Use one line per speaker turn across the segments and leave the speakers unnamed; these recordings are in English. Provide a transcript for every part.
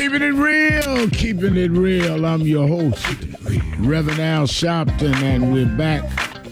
Keeping it real, keeping it real. I'm your host, Reverend Al Sharpton, and we're back.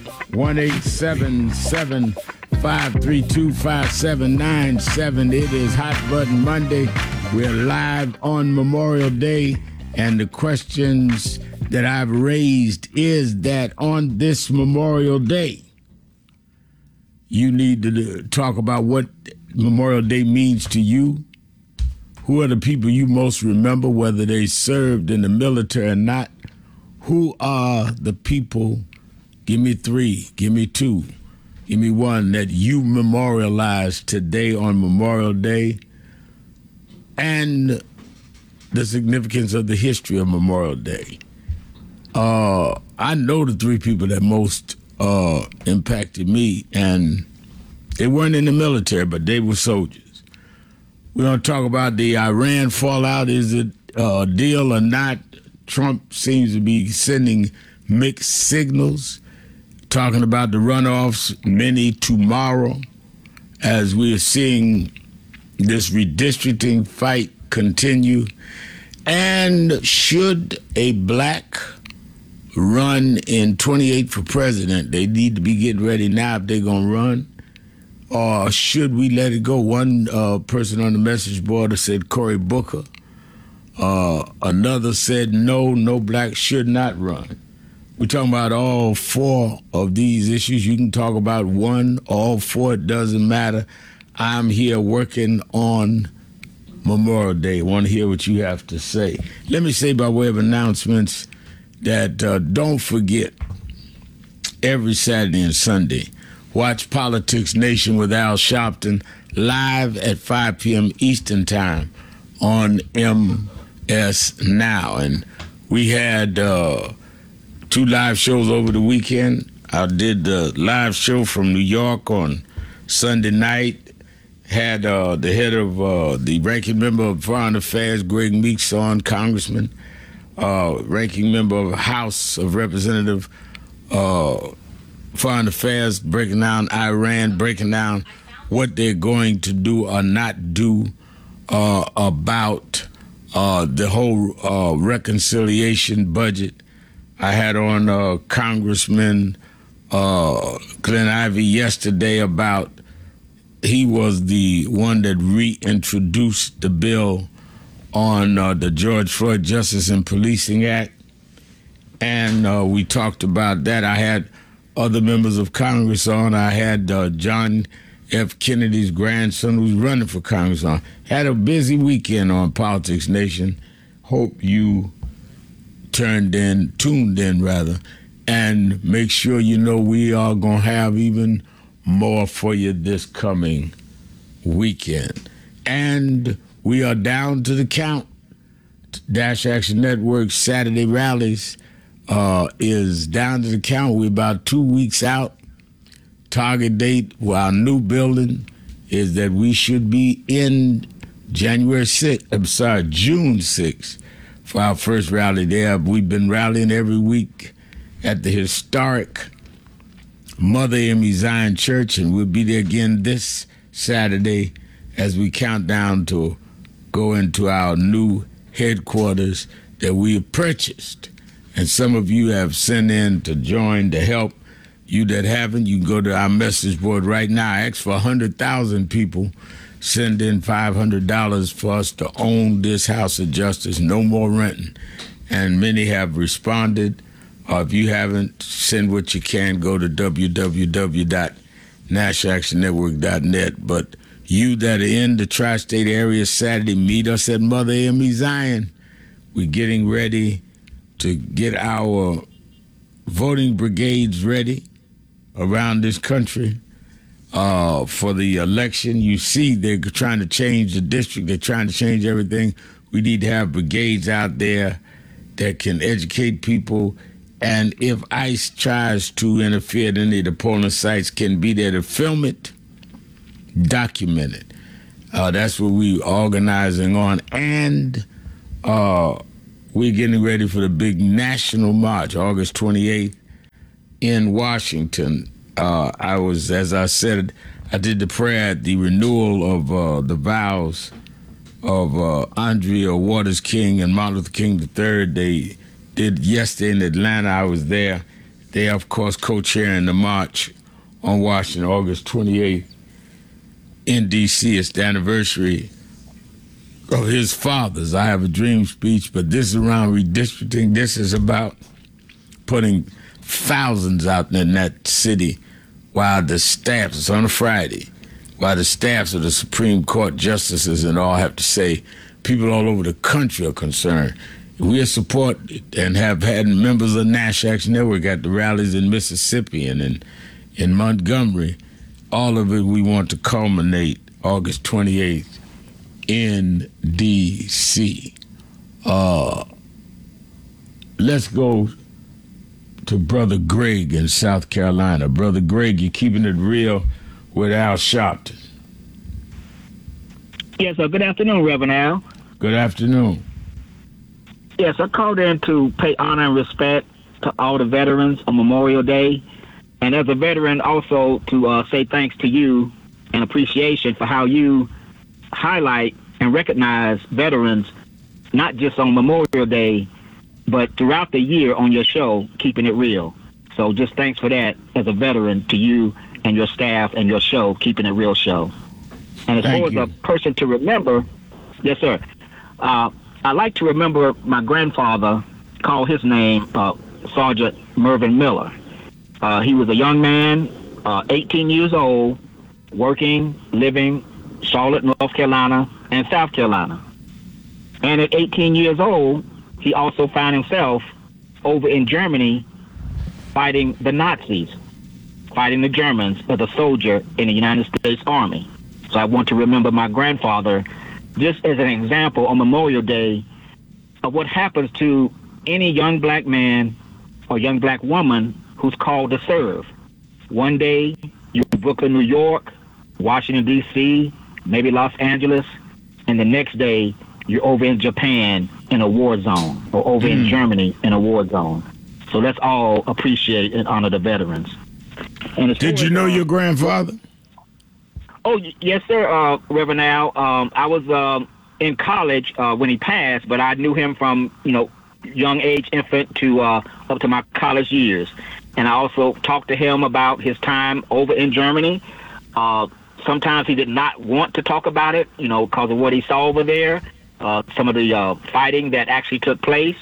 1-877-532-5797. It is Hot Button Monday. We're live on Memorial Day, and the questions that I've raised is that on this Memorial Day, you need to talk about what Memorial Day means to you. Who are the people you most remember, whether they served in the military or not? Who are the people, give me 3, give me 2, give me 1, that you memorialize today on Memorial Day? And the significance of the history of Memorial Day. I know the 3 people that most impacted me, and they weren't in the military, but they were soldiers. We're going to talk about the Iran fallout. Is it a deal or not? Trump seems to be sending mixed signals, talking about the runoffs, many tomorrow, as we are seeing this redistricting fight continue. And should a black run in 28 for president, they need to be getting ready now if they're going to run. Or should we let it go? One person on the message board said Cory Booker. Another said no black should not run. We're talking about all 4 of these issues. You can talk about 1, all 4, it doesn't matter. I'm here working on Memorial Day. I want to hear what you have to say. Let me say by way of announcements that don't forget, every Saturday and Sunday, watch Politics Nation with Al Sharpton live at 5 p.m. Eastern Time on MS Now. And we had 2 live shows over the weekend. I did the live show from New York on Sunday night. Had the head of the ranking member of Foreign Affairs, Greg Meeks, on, Congressman, ranking member of House of Representative, Foreign Affairs, breaking down Iran, breaking down what they're going to do or not do about the whole reconciliation budget. I had on Congressman Glenn Ivey yesterday about, he was the one that reintroduced the bill on the George Floyd Justice and Policing Act. And we talked about that. I had other members of Congress on. I had John F. Kennedy's grandson who's running for Congress on. Had a busy weekend on Politics Nation. Hope you tuned in, and make sure you know we are going to have even more for you this coming weekend. And we are down to the count. Dash Action Network Saturday rallies is down to the count. We're about 2 weeks out. Target date for our new building is that we should be in June 6th for our first rally there. We've been rallying every week at the historic Mother Amy Zion Church, and we'll be there again this Saturday as we count down to go into our new headquarters that we have purchased. And some of you have sent in to join to help. You that haven't, you can go to our message board right now. I asked for 100,000 people. Send in $500 for us to own this House of Justice. No more renting. And many have responded. If you haven't, send what you can. Go to www.nationalactionnetwork.net. But you that are in the tri-state area Saturday, meet us at Mother Amy Zion. We're getting ready to get our voting brigades ready around this country for the election. You see, they're trying to change the district. They're trying to change everything. We need to have brigades out there that can educate people. And if ICE tries to interfere at any of the polling sites, can be there to film it, document it. That's what we're organizing on. And we're getting ready for the big national march, August 28th in Washington. I was, as I said, I did the prayer at the renewal of the vows of Andrea Waters King and Martin Luther King III. They did yesterday in Atlanta. I was there. They, of course, co-chairing the march on Washington, August 28th in D.C. It's the anniversary of his father's I Have a Dream speech, but this is around redistricting. This is about putting thousands out in that city while the staffs, it's on a Friday, while the staffs of the Supreme Court justices and all have to say, people all over the country are concerned. We support and have had members of Nash Action Network at the rallies in Mississippi and in Montgomery. All of it we want to culminate August 28th in D.C. Let's go to Brother Greg in South Carolina. Brother Greg, you're keeping it real with Al Sharpton.
Yes, sir. Good afternoon, Reverend Al.
Good afternoon.
Yes, I called in to pay honor and respect to all the veterans on Memorial Day. And as a veteran, also to say thanks to you and appreciation for how you highlight and recognize veterans, not just on Memorial Day, but throughout the year on your show, Keeping It Real. So just thanks for that as a veteran to you and your staff and your show, Keeping It Real show. And as far as a person to remember, yes, sir, I like to remember my grandfather, call his name Sergeant Mervyn Miller. He was a young man, 18 years old, working, living Charlotte, North Carolina, and South Carolina. And at 18 years old, he also found himself over in Germany fighting the Nazis, fighting the Germans as a soldier in the United States Army. So I want to remember my grandfather just as an example on Memorial Day of what happens to any young black man or young black woman who's called to serve. One day, you're in Brooklyn, New York, Washington, D.C., maybe Los Angeles, and the next day, you're over in Japan in a war zone, or over in Germany in a war zone. So let's all appreciate and honor the veterans. And
did you know your grandfather?
Oh, yes, sir, Reverend Al. I was in college when he passed, but I knew him from, young age infant to up to my college years. And I also talked to him about his time over in Germany. Sometimes he did not want to talk about it, because of what he saw over there, some of the fighting that actually took place.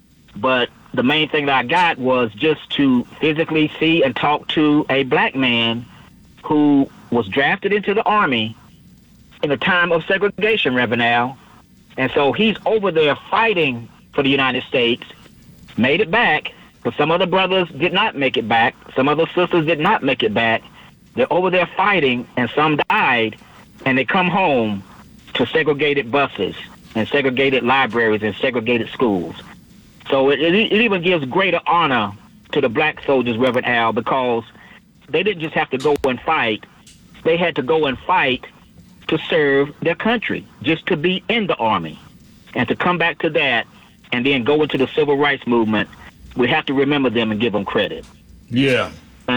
But the main thing that I got was just to physically see and talk to a black man who was drafted into the Army in a time of segregation, Reverend Al. And so he's over there fighting for the United States, made it back, but some other brothers did not make it back. Some other sisters did not make it back. They're over there fighting, and some died, and they come home to segregated buses and segregated libraries and segregated schools. So it even gives greater honor to the black soldiers, Reverend Al, because they didn't just have to go and fight. They had to go and fight to serve their country, just to be in the Army. And to come back to that and then go into the civil rights movement, we have to remember them and give them credit.
Yeah.
And,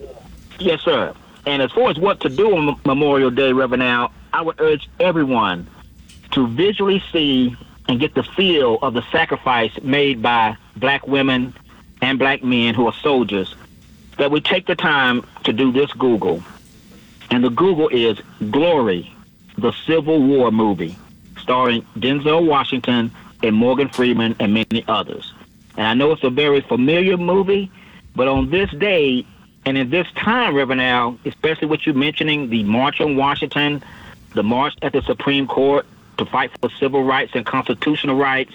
yes, sir. And as far as what to do on Memorial Day, Reverend Al, I would urge everyone to visually see and get the feel of the sacrifice made by black women and black men who are soldiers, that we take the time to do this Google. And the Google is Glory, the Civil War movie, starring Denzel Washington and Morgan Freeman and many others. And I know it's a very familiar movie, but on this day and in this time, Reverend Al, especially what you're mentioning, the March on Washington, the march at the Supreme Court to fight for civil rights and constitutional rights,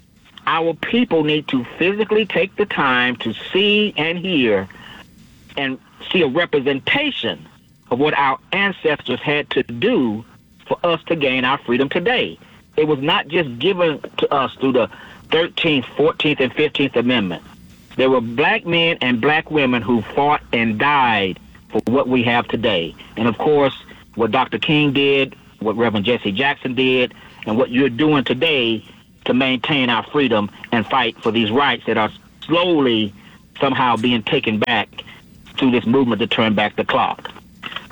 our people need to physically take the time to see and hear and see a representation of what our ancestors had to do for us to gain our freedom today. It was not just given to us through the 13th, 14th, and 15th Amendment. There were black men and black women who fought and died for what we have today. And of course, what Dr. King did, what Reverend Jesse Jackson did, and what you're doing today to maintain our freedom and fight for these rights that are slowly somehow being taken back through this movement to turn back the clock.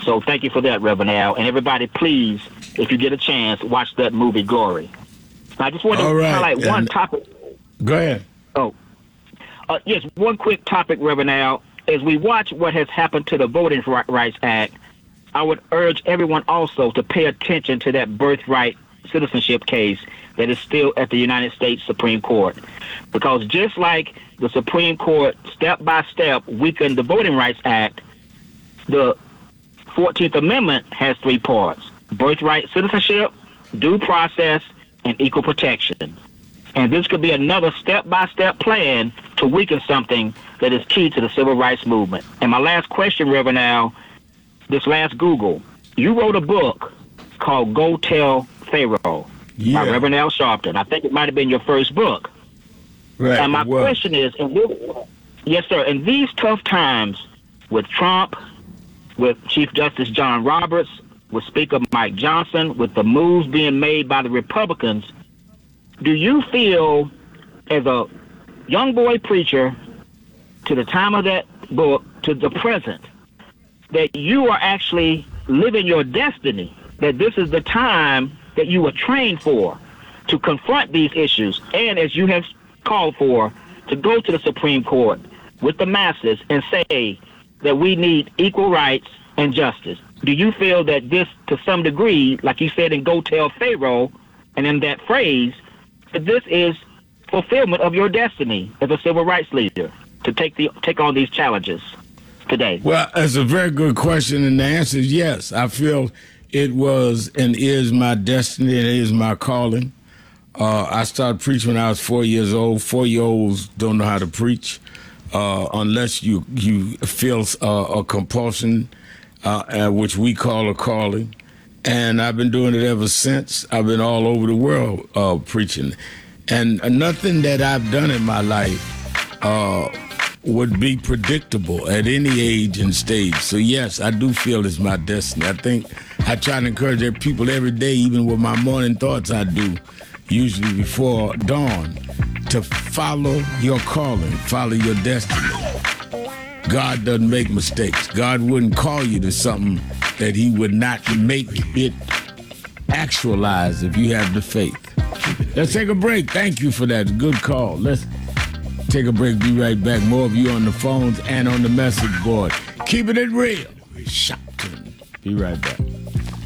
So thank you for that, Reverend Al. And everybody, please, if you get a chance, watch that movie, Glory. I just want to highlight one topic.
Go ahead.
Oh, yes, one quick topic, Reverend Al. As we watch what has happened to the Voting Rights Act, I would urge everyone also to pay attention to that birthright citizenship case that is still at the United States Supreme Court. Because just like the Supreme Court step by step weakened the Voting Rights Act, the 14th Amendment has 3 parts: birthright citizenship, due process, and equal protection. And this could be another step-by-step plan to weaken something that is key to the civil rights movement. And my last question, Reverend Al, this last Google, you wrote a book called Go Tell Pharaoh by Reverend Al Sharpton. I think it might have been your first book.
Right.
And my question is, yes, sir, in these tough times with Trump, with Chief Justice John Roberts, with Speaker Mike Johnson, with the moves being made by the Republicans, do you feel, as a young boy preacher, to the time of that book, to the present, that you are actually living your destiny, that this is the time that you were trained for, to confront these issues, and as you have called for, to go to the Supreme Court with the masses and say that we need equal rights and justice? Do you feel that this, to some degree, like you said in Go Tell Pharaoh, and in that phrase, that this is fulfillment of your destiny as a civil rights leader to take on these challenges today?
Well, that's a very good question, and the answer is yes. I feel it was and is my destiny, and it is my calling. I started preaching when I was 4 years old. 4-year-olds don't know how to preach unless you feel a compulsion, which we call a calling. And I've been doing it ever since. I've been all over the world preaching. And nothing that I've done in my life would be predictable at any age and stage. So yes, I do feel it's my destiny. I think I try to encourage people every day, even with my morning thoughts I do, usually before dawn, to follow your calling, follow your destiny. God doesn't make mistakes. God wouldn't call you to something that he would not make it actualize if you have the faith. Let's take a break. Thank you for that. Good call. Let's take a break. Be right back. More of you on the phones and on the message board. Keeping it real. Shopton. Be right back.